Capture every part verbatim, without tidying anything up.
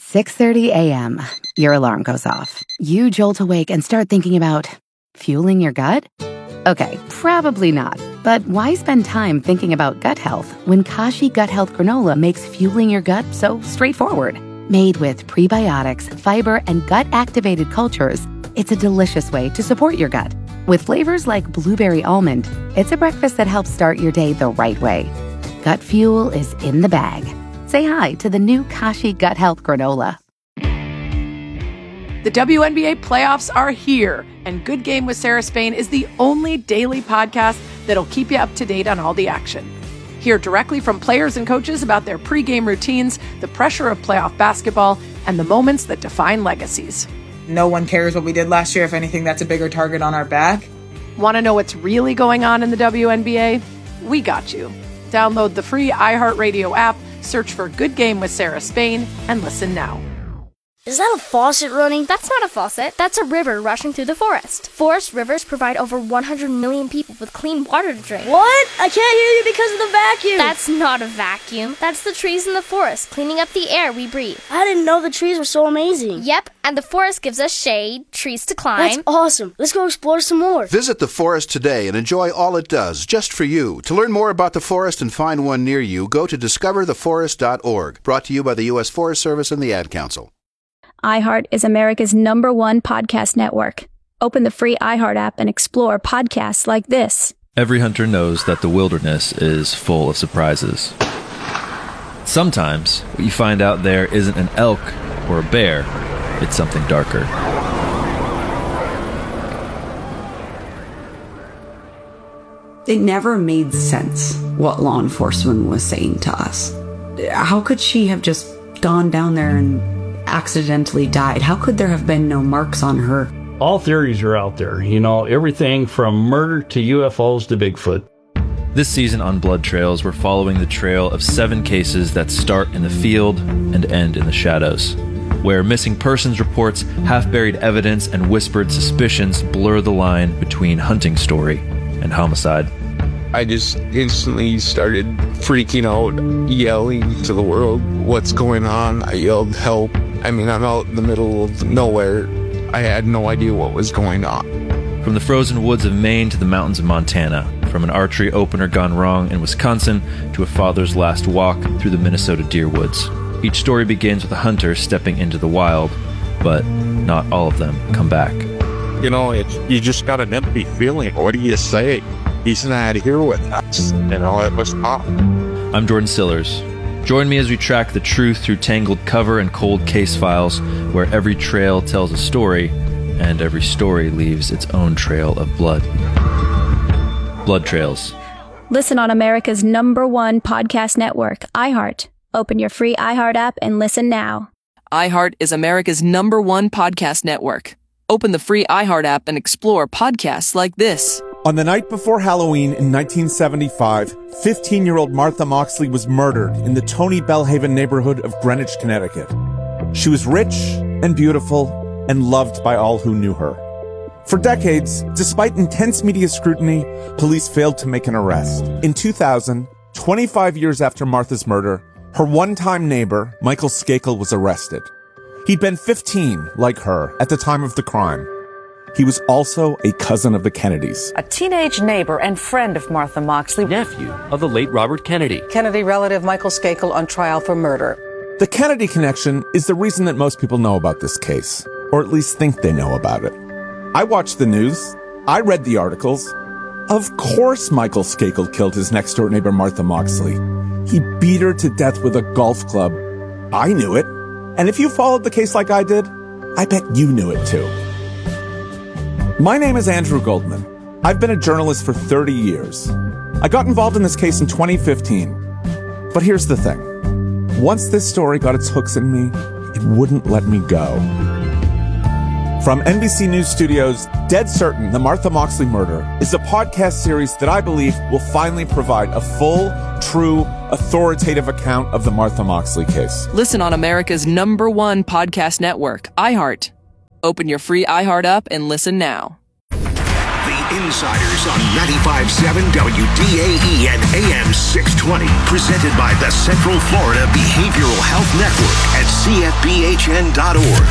six thirty a.m., your alarm goes off. You jolt awake and start thinking about fueling your gut? Okay, probably not. But why spend time thinking about gut health when Kashi Gut Health Granola makes fueling your gut so straightforward? Made with prebiotics, fiber, and gut-activated cultures, it's a delicious way to support your gut. With flavors like blueberry almond, it's a breakfast that helps start your day the right way. Gut fuel is in the bag. Say hi to the new Kashi Gut Health Granola. The W N B A playoffs are here, and Good Game with Sarah Spain is the only daily podcast that'll keep you up to date on all the action. Hear directly from players and coaches about their pregame routines, the pressure of playoff basketball, and the moments that define legacies. No one cares what we did last year. If anything, that's a bigger target on our back. Want to know what's really going on in the W N B A? We got you. Download the free iHeartRadio app, search for Good Game with Sarah Spain, and listen now. Is that a faucet running? That's not a faucet. That's a river rushing through the forest. Forest rivers provide over one hundred million people with clean water to drink. What? I can't hear you because of the vacuum. That's not a vacuum. That's the trees in the forest cleaning up the air we breathe. I didn't know the trees were so amazing. Yep, and the forest gives us shade, trees to climb. That's awesome. Let's go explore some more. Visit the forest today and enjoy all it does, just for you. To learn more about the forest and find one near you, go to discover the forest dot org. Brought to you by the U S Forest Service and the Ad Council. iHeart is America's number one podcast network. Open the free iHeart app and explore podcasts like this. Every hunter knows that the wilderness is full of surprises. Sometimes what you find out there isn't an elk or a bear, it's something darker. It never made sense what law enforcement was saying to us. How could she have just gone down there and accidentally died? How could there have been no marks on her? All theories are out there, you know, everything from murder to U F Os to Bigfoot. This season on Blood Trails, we're following the trail of seven cases that start in the field and end in the shadows, where missing persons reports, half-buried evidence, and whispered suspicions blur the line between hunting story and homicide. I just instantly started freaking out, yelling to the world, "What's going on?" I yelled, "Help." I mean, I'm out in the middle of nowhere. I had no idea what was going on. From the frozen woods of Maine to the mountains of Montana, from an archery opener gone wrong in Wisconsin to a father's last walk through the Minnesota deer woods. Each story begins with a hunter stepping into the wild, but not all of them come back. You know, it's, you just got an empty feeling. What do you say? He's not here with us. You know, it was tough. I'm Jordan Sillers. Join me as we track the truth through tangled cover and cold case files, where every trail tells a story, and every story leaves its own trail of blood. Blood Trails. Listen on America's number one podcast network, iHeart. Open your free iHeart app and listen now. iHeart is America's number one podcast network. Open the free iHeart app and explore podcasts like this. On the night before Halloween in nineteen seventy-five, fifteen-year-old Martha Moxley was murdered in the Tony Bellhaven neighborhood of Greenwich, Connecticut. She was rich and beautiful and loved by all who knew her. For decades, despite intense media scrutiny, police failed to make an arrest. In two thousand, twenty-five years after Martha's murder, her one-time neighbor, Michael Skakel, was arrested. He'd been fifteen, like her, at the time of the crime. He was also a cousin of the Kennedys. A teenage neighbor and friend of Martha Moxley. Nephew of the late Robert Kennedy. Kennedy relative Michael Skakel on trial for murder. The Kennedy connection is the reason that most people know about this case, or at least think they know about it. I watched the news. I read the articles. Of course Michael Skakel killed his next-door neighbor Martha Moxley. He beat her to death with a golf club. I knew it. And if you followed the case like I did, I bet you knew it too. My name is Andrew Goldman. I've been a journalist for thirty years. I got involved in this case in twenty fifteen. But here's the thing. Once this story got its hooks in me, it wouldn't let me go. From N B C News Studios, Dead Certain, The Martha Moxley Murder is a podcast series that I believe will finally provide a full, true, authoritative account of the Martha Moxley case. Listen on America's number one podcast network, iHeart. Open your free iHeart app and listen now. The Insiders on ninety-five point seven W D A E and A M six twenty. Presented by the Central Florida Behavioral Health Health Network at c f b h n dot org.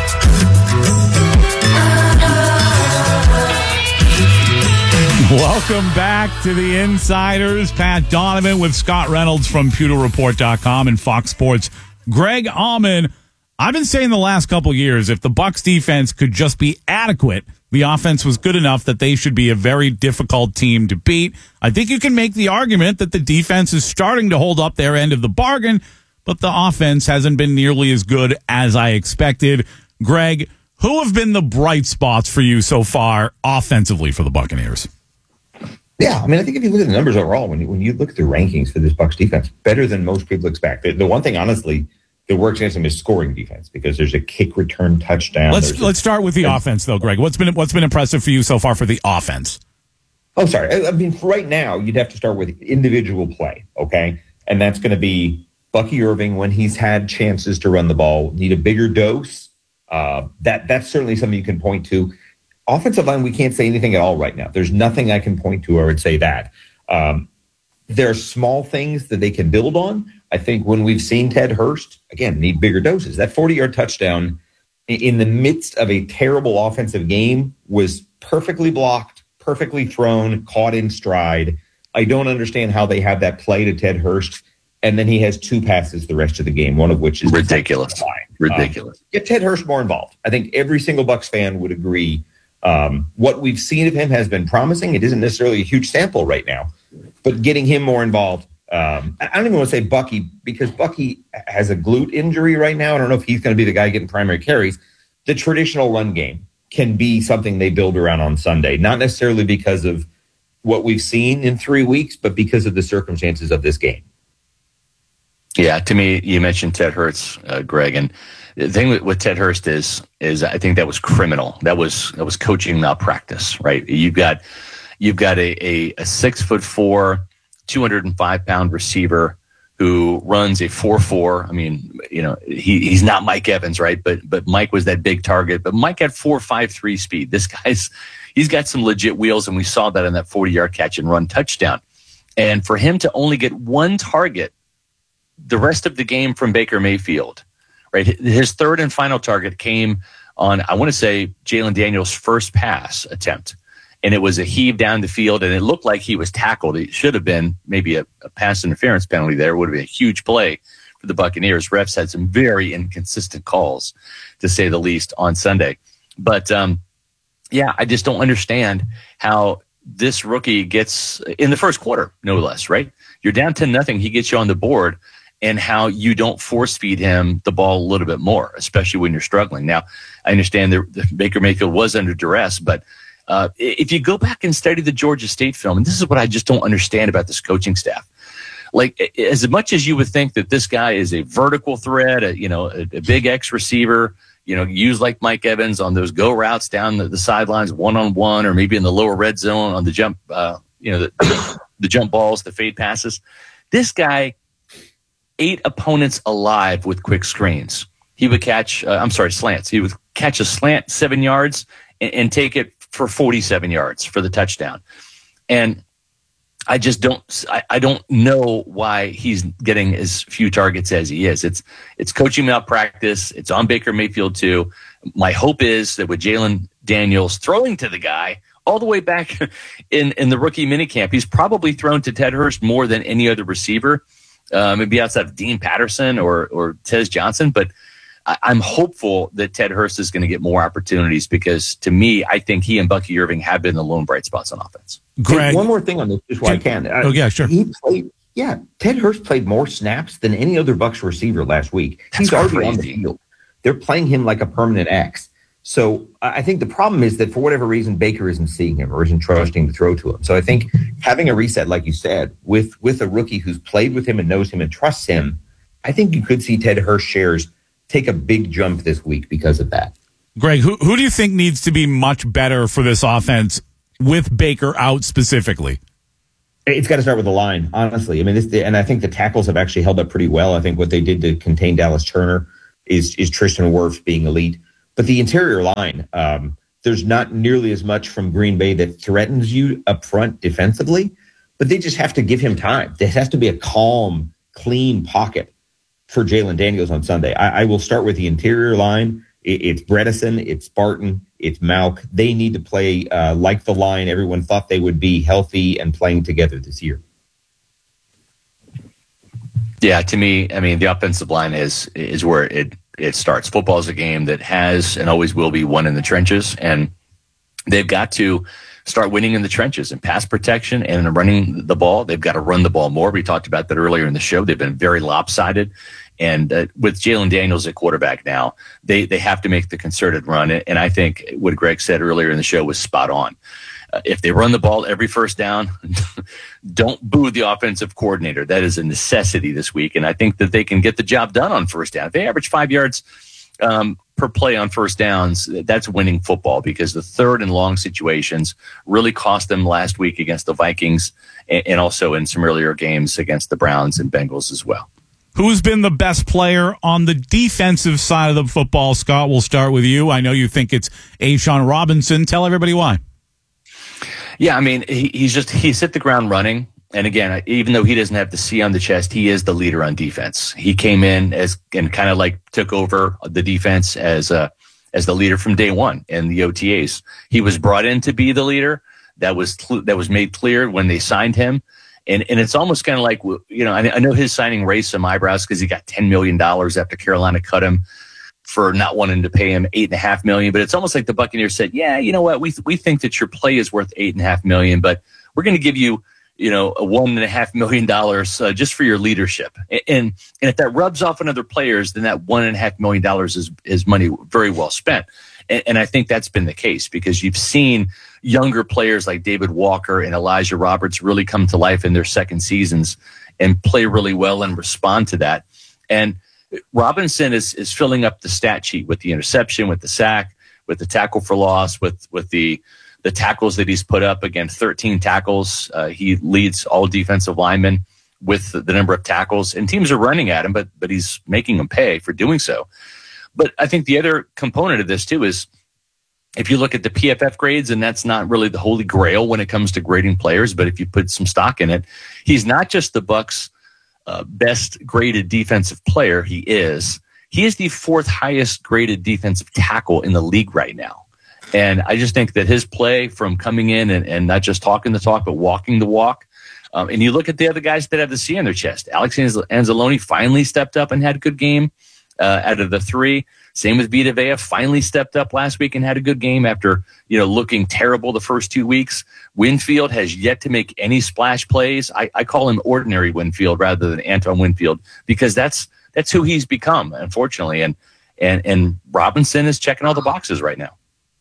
Welcome back to the Insiders. Pat Donovan with Scott Reynolds from pewter report dot com and Fox Sports. Greg Allman. I've been saying the last couple years, if the Bucs defense could just be adequate, the offense was good enough that they should be a very difficult team to beat. I think you can make the argument that the defense is starting to hold up their end of the bargain, but the offense hasn't been nearly as good as I expected. Greg, who have been the bright spots for you so far offensively for the Buccaneers? Yeah, I mean, I think if you look at the numbers overall, when you, when you look at the rankings for this Bucs defense, better than most people expect. The, the one thing, honestly, that works against them is scoring defense because there's a kick return touchdown. Let's let's start with the and, offense, though, Greg. What's been what's been impressive for you so far for the offense? Oh, sorry. I, I mean, right now, you'd have to start with individual play, okay? And that's going to be Bucky Irving when he's had chances to run the ball, need a bigger dose. Uh, that that's certainly something you can point to. Offensive line, we can't say anything at all right now. There's nothing I can point to or would say that. Um, there are small things that they can build on. I think when we've seen Ted Hurst, again, need bigger doses. That forty-yard touchdown in the midst of a terrible offensive game was perfectly blocked, perfectly thrown, caught in stride. I don't understand how they have that play to Ted Hurst, and then he has two passes the rest of the game, one of which is ridiculous. Ridiculous. Um, get Ted Hurst more involved. I think every single Bucs fan would agree. Um, what we've seen of him has been promising. It isn't necessarily a huge sample right now, but getting him more involved. Um, I don't even want to say Bucky because Bucky has a glute injury right now. I don't know if he's going to be the guy getting primary carries. The traditional run game can be something they build around on Sunday, not necessarily because of what we've seen in three weeks, but because of the circumstances of this game. Yeah, to me, you mentioned Ted Hurst, uh, Greg, and the thing with, with Ted Hurst is, is I think that was criminal. That was that was coaching malpractice, right? You've got you've got a a, a six foot four, two hundred five pound receiver who runs a four four. I mean, you know, he he's not Mike Evans, right? But but Mike was that big target. But Mike had four five three speed. This guy's he's got some legit wheels, and we saw that in that forty yard catch and run touchdown. And for him to only get one target the rest of the game from Baker Mayfield. Right, his third and final target came on, I want to say, Jalen Daniels' first pass attempt, and it was a heave down the field, and it looked like he was tackled. It should have been maybe a, a pass interference penalty there. It would have been a huge play for the Buccaneers. Refs had some very inconsistent calls, to say the least, on Sunday. But, um, yeah, I just don't understand how this rookie gets, in the first quarter, no less, right? You're down ten nothing, he gets you on the board, and how you don't force feed him the ball a little bit more, especially when you're struggling. Now, I understand that Baker Mayfield was under duress, but uh, if you go back and study the Georgia State film, and this is what I just don't understand about this coaching staff. Like, as much as you would think that this guy is a vertical threat, a, you know, a, a big X receiver, you know, used like Mike Evans on those go routes down the, the sidelines, one-on-one, or maybe in the lower red zone on the jump, uh, you know, the, the jump balls, the fade passes. This guy ate opponents alive with quick screens. He would catch, uh, I'm sorry, slants. He would catch a slant seven yards and, and take it for forty-seven yards for the touchdown. And I just don't, I, I don't know why he's getting as few targets as he is. It's, it's coaching malpractice. It's on Baker Mayfield too. My hope is that with Jalen Daniels throwing to the guy all the way back in, in the rookie minicamp, he's probably thrown to Ted Hurst more than any other receiver. Uh, maybe outside of Dean Patterson or or Tez Johnson, but I, I'm hopeful that Ted Hurst is going to get more opportunities because, to me, I think he and Bucky Irving have been the lone bright spots on offense. Greg, hey, one more thing on this, just why I can. Oh yeah, sure. He played. Yeah, Ted Hurst played more snaps than any other Bucs receiver last week. That's He's already crazy. on the field. They're playing him like a permanent X. So I think the problem is that for whatever reason, Baker isn't seeing him or isn't trusting to throw to him. So I think having a reset, like you said, with with a rookie who's played with him and knows him and trusts him, I think you could see Ted Hurst shares take a big jump this week because of that. Greg, who who do you think needs to be much better for this offense with Baker out specifically? It's got to start with the line, honestly. I mean, this, and I think the tackles have actually held up pretty well. I think what they did to contain Dallas Turner is is Tristan Wirfs being elite. But the interior line, um, there's not nearly as much from Green Bay that threatens you up front defensively, but they just have to give him time. There has to be a calm, clean pocket for Jalen Daniels on Sunday. I, I will start with the interior line. It, it's Bredesen, it's Spartan, it's Malk. They need to play uh, like the line everyone thought they would be, healthy and playing together this year. Yeah, to me, I mean, the offensive line is is where it it starts. Football is a game that has and always will be won in the trenches, and they've got to start winning in the trenches and pass protection and in running the ball. They've got to run the ball more. We talked about that earlier in the show. They've been very lopsided. And uh, with Jalen Daniels at quarterback now, they they have to make the concerted run. And I think what Greg said earlier in the show was spot on. Uh, if they run the ball every first down, don't boo the offensive coordinator. That is a necessity this week. And I think that they can get the job done on first down. If they average five yards um, per play on first downs, that's winning football, because the third and long situations really cost them last week against the Vikings and, and also in some earlier games against the Browns and Bengals as well. Who's been the best player on the defensive side of the football, Scott? We'll start with you. I know you think it's A'Shawn Robinson. Tell everybody why. Yeah, I mean, he, he's just he's hit the ground running. And again, even though he doesn't have the C on the chest, he is the leader on defense. He came in as and kind of like took over the defense as a as the leader from day one in the O T As. He was brought in to be the leader. That was that was made clear when they signed him. And and it's almost kind of like, you know, I, I know his signing raised some eyebrows because he got ten million dollars after Carolina cut him for not wanting to pay him eight and a half million. But it's almost like the Buccaneers said, yeah, you know what, we th- we think that your play is worth eight and a half million, but we're going to give you, you know, a one and a half million dollars uh, just for your leadership. And, and and if that rubs off on other players, then that one and a half million dollars is is money very well spent. And, and I think that's been the case, because you've seen younger players like David Walker and Elijah Roberts really come to life in their second seasons and play really well and respond to that. And Robinson is is filling up the stat sheet with the interception, with the sack, with the tackle for loss, with with the the tackles that he's put up. Again, thirteen tackles. Uh, he leads all defensive linemen with the, the number of tackles, and teams are running at him, but but he's making them pay for doing so. But I think the other component of this too is, if you look at the P F F grades, and that's not really the holy grail when it comes to grading players, but if you put some stock in it, he's not just the Bucs' uh, best graded defensive player. He is. He is the fourth highest graded defensive tackle in the league right now. And I just think that his play, from coming in and, and not just talking the talk, but walking the walk. Um, and you look at the other guys that have the C on their chest. Alex Anzalone finally stepped up and had a good game uh, out of the three. Same with Vita Vea, finally stepped up last week and had a good game after, you know, looking terrible the first two weeks. Winfield has yet to make any splash plays. I, I call him ordinary Winfield rather than Antoine Winfield, because that's that's who he's become, unfortunately. And and and Robinson is checking all the boxes right now.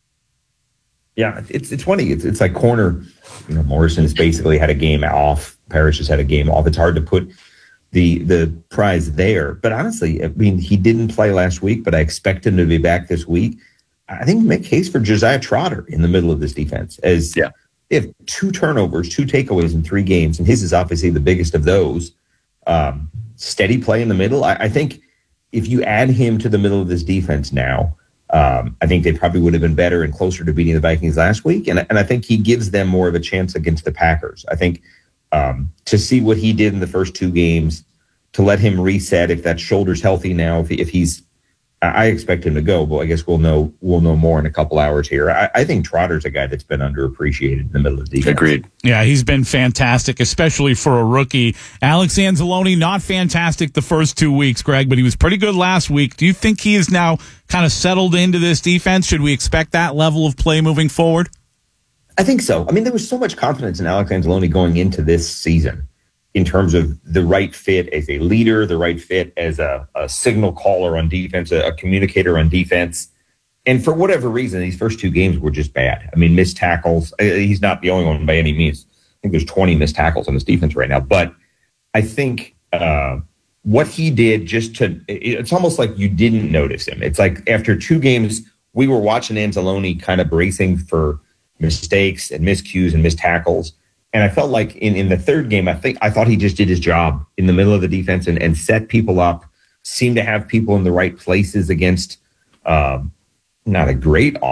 Yeah, it's it's funny. It's it's like corner. You know, Morrison has basically had a game off. Parrish has had a game off. It's hard to put the the prize there. But honestly, I mean, he didn't play last week, but I expect him to be back this week. I think make case for Josiah Trotter in the middle of this defense, as yeah. if two turnovers, two takeaways in three games, and his is obviously the biggest of those. Um, steady play in the middle. I, I think if you add him to the middle of this defense now, um, I think they probably would have been better and closer to beating the Vikings last week. And, and I think he gives them more of a chance against the Packers. I think um, to see what he did in the first two games, to let him reset, if that shoulder's healthy now, if, if he's, I expect him to go, but I guess we'll know we'll know more in a couple hours here. I, I think Trotter's a guy that's been underappreciated in the middle of the defense. Agreed. Yeah, he's been fantastic, especially for a rookie. Alex Anzalone, not fantastic the first two weeks, Greg, but he was pretty good last week. Do you think he is now kind of settled into this defense? Should we expect that level of play moving forward? I think so. I mean, there was so much confidence in Alex Anzalone going into this season, in terms of the right fit as a leader, the right fit as a, a signal caller on defense, a, a communicator on defense. And for whatever reason, these first two games were just bad. I mean, missed tackles. He's not the only one by any means. I think there's twenty missed tackles on this defense right now. But I think uh, what he did just to, it's almost like you didn't notice him. It's like after two games, we were watching Anzalone kind of bracing for mistakes and miscues and missed tackles. And I felt like in, in the third game, I think I thought he just did his job in the middle of the defense and, and set people up, seemed to have people in the right places against um, not a great